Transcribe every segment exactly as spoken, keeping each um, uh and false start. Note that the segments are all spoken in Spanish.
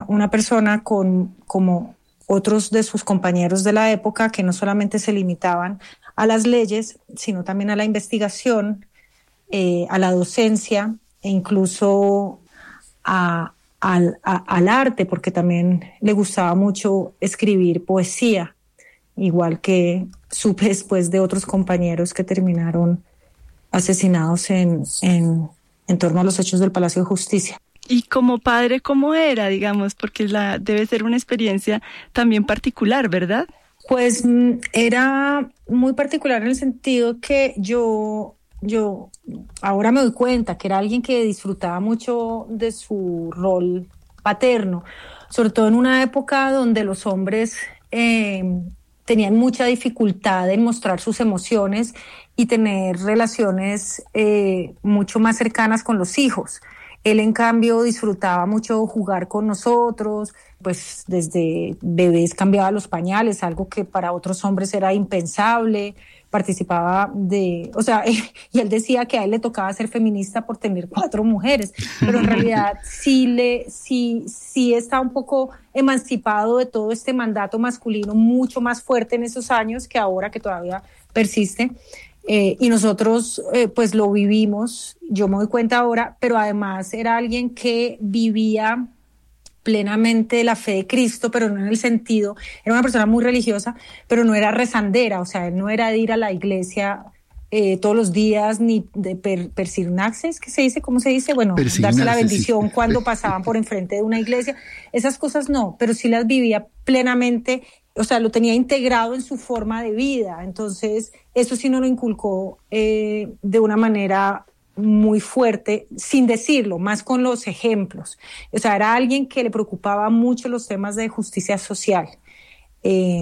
una persona con, como otros de sus compañeros de la época, que no solamente se limitaban a las leyes, sino también a la investigación, eh, a la docencia e incluso a, al, a, al arte, porque también le gustaba mucho escribir poesía, igual que supe después de otros compañeros que terminaron asesinados en, en, en torno a los hechos del Palacio de Justicia. Y como padre, ¿cómo era, digamos? Porque la, debe ser una experiencia también particular, ¿verdad? Pues era muy particular en el sentido que yo, yo ahora me doy cuenta que era alguien que disfrutaba mucho de su rol paterno, sobre todo en una época donde los hombres eh, tenían mucha dificultad en mostrar sus emociones y tener relaciones eh, mucho más cercanas con los hijos. Él, en cambio, disfrutaba mucho jugar con nosotros, pues desde bebés cambiaba los pañales, algo que para otros hombres era impensable. Participaba de, o sea, y él decía que a él le tocaba ser feminista por tener cuatro mujeres, pero en realidad sí le, sí, sí está un poco emancipado de todo este mandato masculino mucho más fuerte en esos años que ahora, que todavía persiste. Eh, y nosotros eh, pues lo vivimos, yo me doy cuenta ahora, pero además era alguien que vivía plenamente la fe de Cristo, pero no en el sentido, era una persona muy religiosa, pero no era rezandera, o sea, él no era de ir a la iglesia eh, todos los días, ni de per, persirnaxes, ¿qué se dice? ¿Cómo se dice? Bueno, darse la bendición sí. Cuando pasaban por enfrente de una iglesia, esas cosas no, pero sí las vivía plenamente. O sea, lo tenía integrado en su forma de vida. Entonces, eso sí no lo inculcó eh, de una manera muy fuerte, sin decirlo, más con los ejemplos. O sea, era alguien que le preocupaba mucho los temas de justicia social. Eh,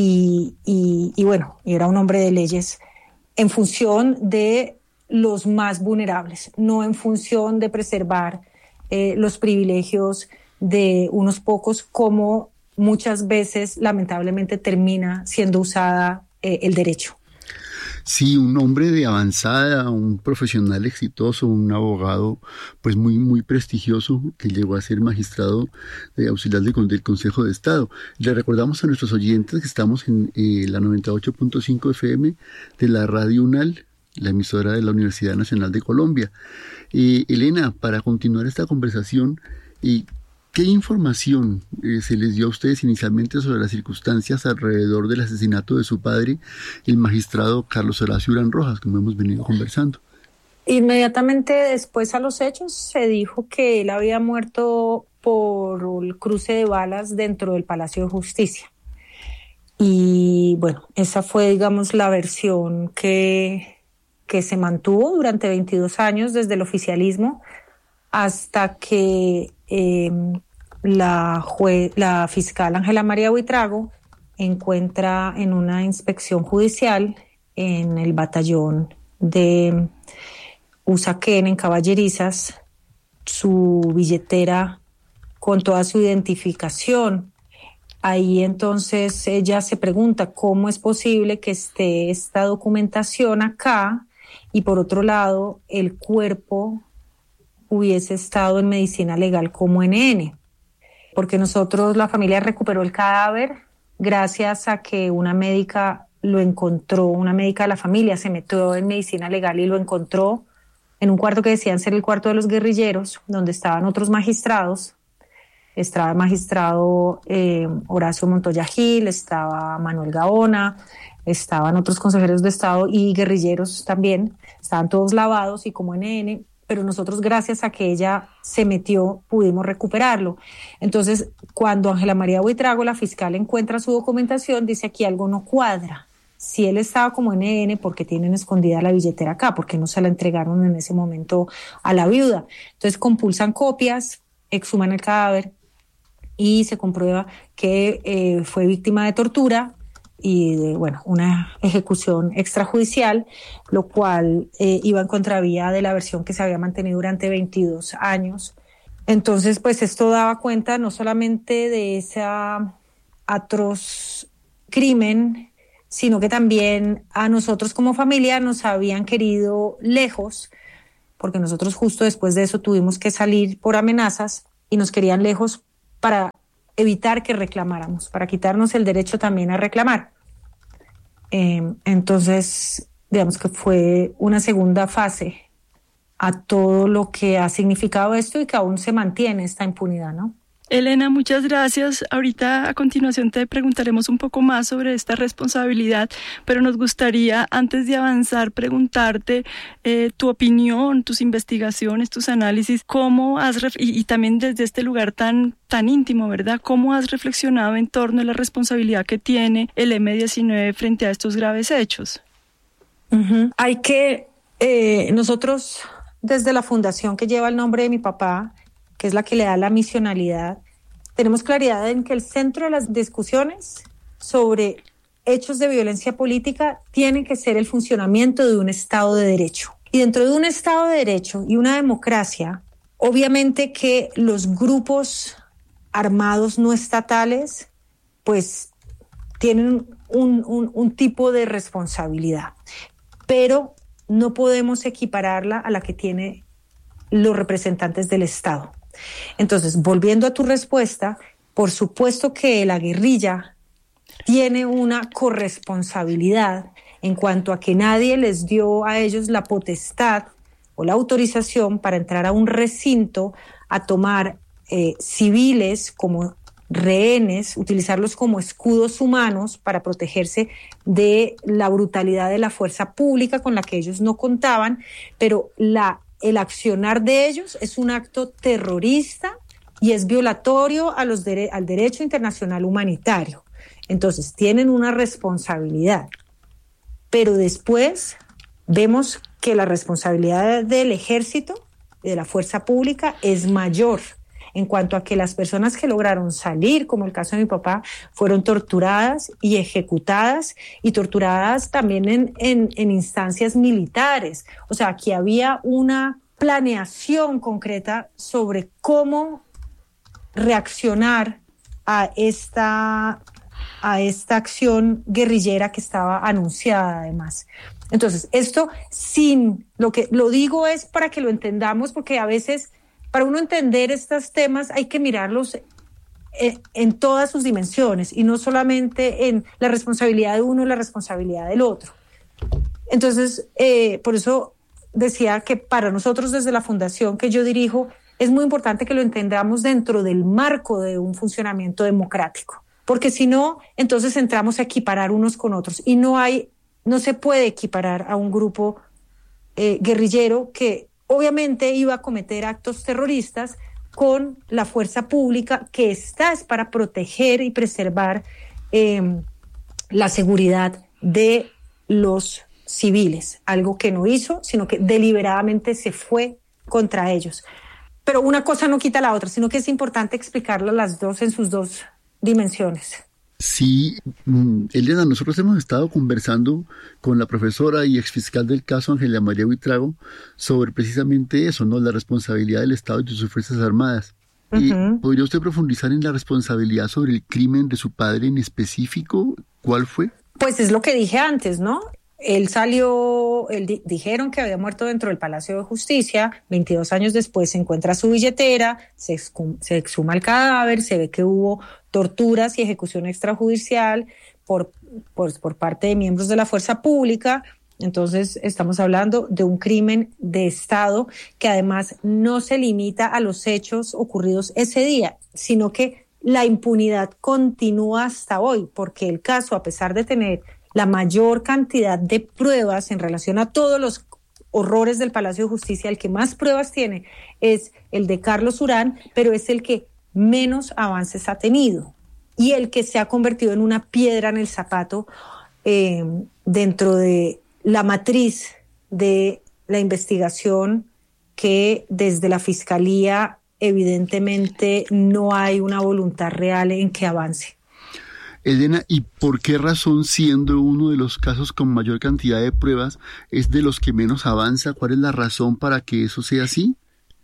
y, y, y bueno, y era un hombre de leyes en función de los más vulnerables, no en función de preservar eh, los privilegios de unos pocos, como muchas veces lamentablemente termina siendo usada eh, el derecho. Sí, un hombre de avanzada, un profesional exitoso, un abogado pues muy muy prestigioso que llegó a ser magistrado de auxiliar de, del Consejo de Estado. Le recordamos a nuestros oyentes que estamos en eh, la noventa y ocho punto cinco F M de la Radio UNAL, la emisora de la Universidad Nacional de Colombia. Eh, Elena, para continuar esta conversación, y ¿qué información eh, se les dio a ustedes inicialmente sobre las circunstancias alrededor del asesinato de su padre, el magistrado Carlos Horacio Urán Rojas, como hemos venido conversando? Inmediatamente después a los hechos se dijo que él había muerto por el cruce de balas dentro del Palacio de Justicia. Y bueno, esa fue, digamos, la versión que, que se mantuvo durante veintidós años desde el oficialismo, hasta que eh, la, jue- la fiscal Ángela María Buitrago encuentra en una inspección judicial en el batallón de Usaquén, en Caballerizas, su billetera con toda su identificación. Ahí entonces ella se pregunta cómo es posible que esté esta documentación acá y por otro lado el cuerpo hubiese estado en medicina legal como N N, porque nosotros, la familia recuperó el cadáver gracias a que una médica lo encontró, una médica de la familia se metió en medicina legal y lo encontró en un cuarto que decían ser el cuarto de los guerrilleros, donde estaban otros magistrados. Estaba el magistrado eh, Horacio Montoya Gil, estaba Manuel Gaona, estaban otros consejeros de Estado y guerrilleros también, estaban todos lavados y como N N, pero nosotros, gracias a que ella se metió, pudimos recuperarlo. Entonces, cuando Ángela María Buitrago, la fiscal, encuentra su documentación, dice aquí algo no cuadra. Si él estaba como N N, ¿por qué tienen escondida la billetera acá? ¿Por qué no se la entregaron en ese momento a la viuda? Entonces compulsan copias, exhuman el cadáver y se comprueba que eh, fue víctima de tortura y de, bueno, una ejecución extrajudicial, lo cual eh, iba en contravía de la versión que se había mantenido durante veintidós años. Entonces, pues esto daba cuenta no solamente de ese atroz crimen, sino que también a nosotros como familia nos habían querido lejos, porque nosotros justo después de eso tuvimos que salir por amenazas y nos querían lejos para evitar que reclamáramos, para quitarnos el derecho también a reclamar. Eh, entonces, digamos que fue una segunda fase a todo lo que ha significado esto y que aún se mantiene esta impunidad, ¿no? Elena, muchas gracias. Ahorita a continuación te preguntaremos un poco más sobre esta responsabilidad, pero nos gustaría, antes de avanzar, preguntarte eh, tu opinión, tus investigaciones, tus análisis, cómo has, ref- y, y también desde este lugar tan, tan íntimo, ¿verdad? ¿Cómo has reflexionado en torno a la responsabilidad que tiene el eme diecinueve frente a estos graves hechos? Uh-huh. Hay que, eh, nosotros, desde la fundación que lleva el nombre de mi papá, que es la que le da la misionalidad, tenemos claridad en que el centro de las discusiones sobre hechos de violencia política tiene que ser el funcionamiento de un Estado de Derecho. Y dentro de un Estado de Derecho y una democracia, obviamente que los grupos armados no estatales, pues tienen un, un, un tipo de responsabilidad, pero no podemos equipararla a la que tienen los representantes del Estado. Entonces, volviendo a tu respuesta, por supuesto que la guerrilla tiene una corresponsabilidad en cuanto a que nadie les dio a ellos la potestad o la autorización para entrar a un recinto a tomar eh, civiles como rehenes, utilizarlos como escudos humanos para protegerse de la brutalidad de la fuerza pública con la que ellos no contaban, pero la el accionar de ellos es un acto terrorista y es violatorio a los dere- al derecho internacional humanitario. Entonces, tienen una responsabilidad. Pero después vemos que la responsabilidad del ejército, de la fuerza pública, es mayor en cuanto a que las personas que lograron salir, como el caso de mi papá, fueron torturadas y ejecutadas, y torturadas también en, en, en instancias militares. O sea, aquí había una planeación concreta sobre cómo reaccionar a esta, a esta acción guerrillera que estaba anunciada además. Entonces, esto sin, lo que lo digo es para que lo entendamos, porque a veces para uno entender estos temas hay que mirarlos en, en todas sus dimensiones y no solamente en la responsabilidad de uno y la responsabilidad del otro. Entonces, eh, por eso decía que para nosotros desde la fundación que yo dirijo es muy importante que lo entendamos dentro del marco de un funcionamiento democrático, porque si no, entonces entramos a equiparar unos con otros y no hay, no se puede equiparar a un grupo eh, guerrillero que obviamente iba a cometer actos terroristas con la fuerza pública que está es para proteger y preservar eh, la seguridad de los civiles, algo que no hizo, sino que deliberadamente se fue contra ellos. Pero una cosa no quita la otra, sino que es importante explicarlas las dos en sus dos dimensiones. Sí, Elena, nosotros hemos estado conversando con la profesora y exfiscal del caso, Ángela María Buitrago, sobre precisamente eso, ¿no? La responsabilidad del Estado y de sus Fuerzas Armadas. Uh-huh. ¿Y podría usted profundizar en la responsabilidad sobre el crimen de su padre en específico? ¿Cuál fue? Pues es lo que dije antes, ¿no? Él salió, él di- dijeron que había muerto dentro del Palacio de Justicia, veintidós años después se encuentra su billetera, se, exhum- se exhuma el cadáver, se ve que hubo torturas y ejecución extrajudicial por, por, por parte de miembros de la fuerza pública. Entonces estamos hablando de un crimen de Estado que además no se limita a los hechos ocurridos ese día, sino que la impunidad continúa hasta hoy, porque el caso, a pesar de tener la mayor cantidad de pruebas en relación a todos los horrores del Palacio de Justicia, el que más pruebas tiene es el de Carlos Urán, pero es el que menos avances ha tenido y el que se ha convertido en una piedra en el zapato eh, dentro de la matriz de la investigación, que desde la Fiscalía evidentemente no hay una voluntad real en que avance. Elena, ¿y por qué razón, siendo uno de los casos con mayor cantidad de pruebas, es de los que menos avanza? ¿Cuál es la razón para que eso sea así?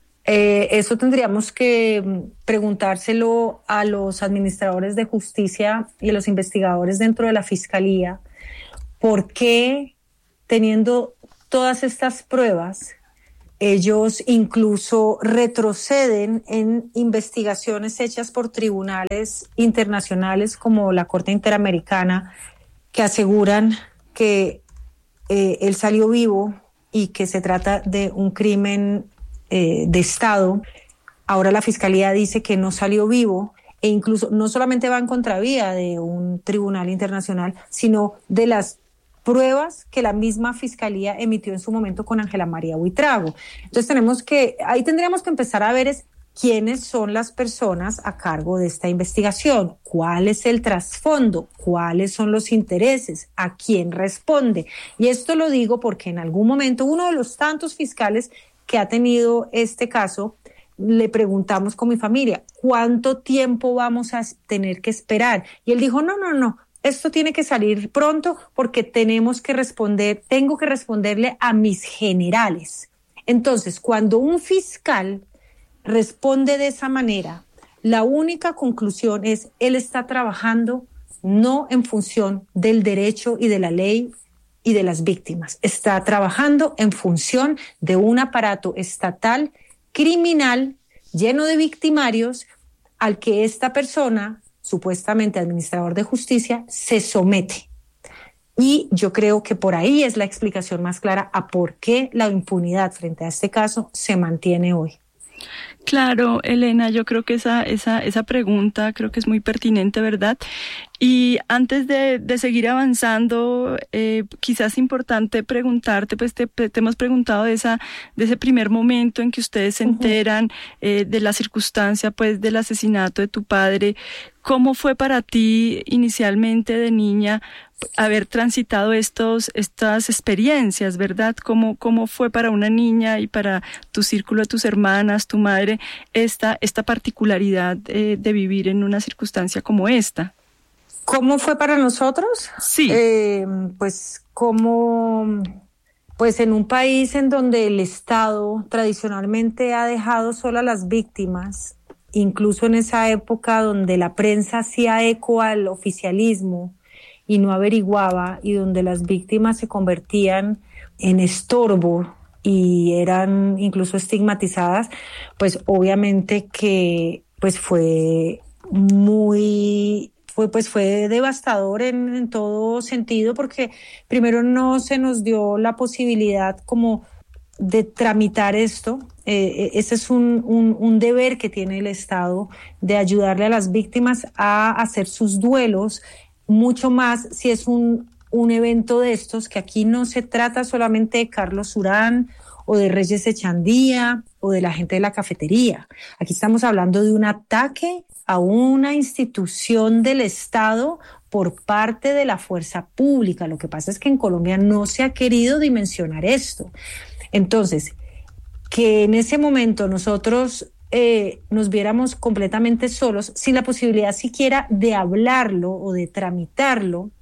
Eh, eso tendríamos que preguntárselo a los administradores de justicia y a los investigadores dentro de la Fiscalía. ¿Por qué, teniendo todas estas pruebas, Ellos incluso retroceden en investigaciones hechas por tribunales internacionales como la Corte Interamericana, que aseguran que eh, él salió vivo y que se trata de un crimen eh, de Estado. Ahora la Fiscalía dice que no salió vivo e incluso no solamente va en contravía de un tribunal internacional, sino de las pruebas que la misma Fiscalía emitió en su momento con Ángela María Buitrago. Entonces tenemos que, ahí tendríamos que empezar a ver es quiénes son las personas a cargo de esta investigación, cuál es el trasfondo, cuáles son los intereses, a quién responde. Y esto lo digo porque en algún momento uno de los tantos fiscales que ha tenido este caso, le preguntamos con mi familia, ¿cuánto tiempo vamos a tener que esperar? Y él dijo, no, no, no. Esto tiene que salir pronto porque tenemos que responder, tengo que responderle a mis generales. Entonces, cuando un fiscal responde de esa manera, la única conclusión es, él está trabajando no en función del derecho y de la ley y de las víctimas. Está trabajando en función de un aparato estatal criminal lleno de victimarios al que esta persona, supuestamente administrador de justicia, se somete. Y yo creo que por ahí es la explicación más clara a por qué la impunidad frente a este caso se mantiene hoy. Claro, Elena, yo creo que esa, esa, esa pregunta creo que es muy pertinente, ¿verdad? Y antes de, de seguir avanzando, eh, quizás es importante preguntarte, pues te, te hemos preguntado de esa, de ese primer momento en que ustedes se enteran eh, de la circunstancia, pues, del asesinato de tu padre. ¿Cómo fue para ti inicialmente de niña haber transitado estos, estas experiencias, verdad? ¿Cómo, cómo fue para una niña y para tu círculo de tus hermanas, tu madre, esta, esta particularidad eh, de vivir en una circunstancia como esta? ¿Cómo fue para nosotros? Sí. Eh, pues como, pues en un país en donde el Estado tradicionalmente ha dejado sola a las víctimas, incluso en esa época donde la prensa hacía eco al oficialismo y no averiguaba, y donde las víctimas se convertían en estorbo y eran incluso estigmatizadas, pues obviamente que pues fue muy... Fue, pues fue devastador en, en todo sentido, porque primero no se nos dio la posibilidad como de tramitar esto. Eh, ese es un, un, un deber que tiene el Estado de ayudarle a las víctimas a hacer sus duelos, mucho más si es un, un evento de estos, que aquí no se trata solamente de Carlos Urán o de Reyes Echandía o de la gente de la cafetería. Aquí estamos hablando de un ataque a una institución del Estado por parte de la fuerza pública. Lo que pasa es que en Colombia no se ha querido dimensionar esto. Entonces, que en ese momento nosotros eh, nos viéramos completamente solos, sin la posibilidad siquiera de hablarlo o de tramitarlo,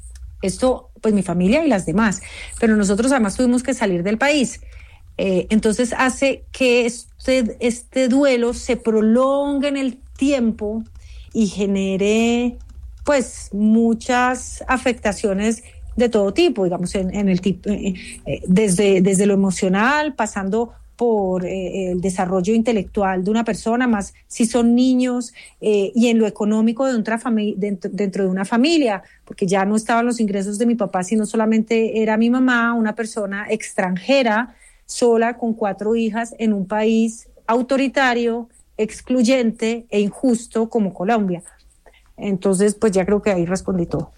esto, pues mi familia y las demás, pero nosotros además tuvimos que salir del país. Eh, entonces hace que este, este duelo se prolongue en el tiempo y genere pues muchas afectaciones de todo tipo, digamos, en, en el tipo, eh, eh, desde, desde lo emocional, pasando por eh, el desarrollo intelectual de una persona, más si son niños, eh, y en lo económico de otra fami- dentro, dentro de una familia, porque ya no estaban los ingresos de mi papá, sino solamente era mi mamá, una persona extranjera, sola con cuatro hijas en un país autoritario, excluyente e injusto como Colombia. Entonces, pues ya creo que ahí respondí todo.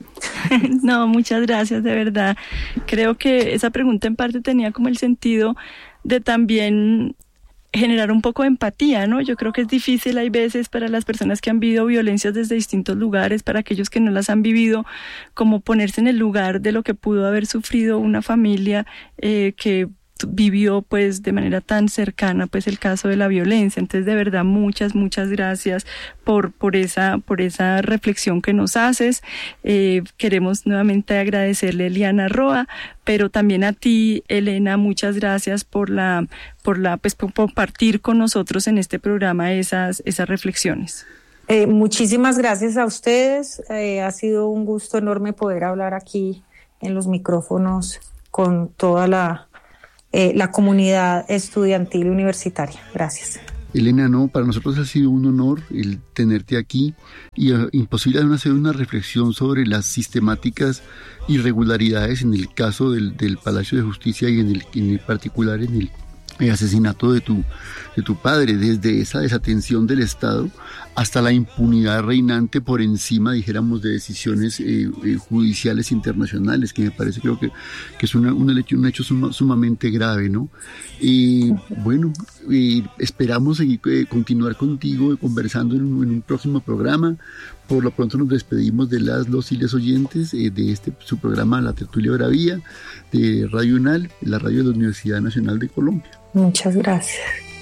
No, muchas gracias, de verdad. Creo que esa pregunta en parte tenía como el sentido de también generar un poco de empatía, ¿no? Yo creo que es difícil, hay veces, para las personas que han vivido violencias desde distintos lugares, para aquellos que no las han vivido, como ponerse en el lugar de lo que pudo haber sufrido una familia eh, que vivió pues de manera tan cercana pues el caso de la violencia. Entonces, de verdad, muchas, muchas gracias por, por esa, por esa reflexión que nos haces. Eh, queremos nuevamente agradecerle a Eliana Roa, pero también a ti, Elena, muchas gracias por la, por la, pues por compartir con nosotros en este programa esas, esas reflexiones. Eh, muchísimas gracias a ustedes. Eh, ha sido un gusto enorme poder hablar aquí en los micrófonos con toda la eh, la comunidad estudiantil universitaria. Gracias. Elena, no, para nosotros ha sido un honor el tenerte aquí y uh, imposible hacer una reflexión sobre las sistemáticas irregularidades en el caso del, del Palacio de Justicia y en el, en el particular en el, el asesinato de tu, de tu padre, desde esa desatención del Estado hasta la impunidad reinante por encima, dijéramos, de decisiones eh, eh, judiciales internacionales, que me parece, creo que, que es una, un hecho, un hecho suma, sumamente grave, ¿no? Y bueno, eh, esperamos seguir, eh, continuar contigo conversando en un, en un próximo programa. Por lo pronto nos despedimos de las, los y les oyentes eh, de este su programa La Tertulia Bravía de Radio UNAL, la radio de la Universidad Nacional de Colombia. Muchas gracias.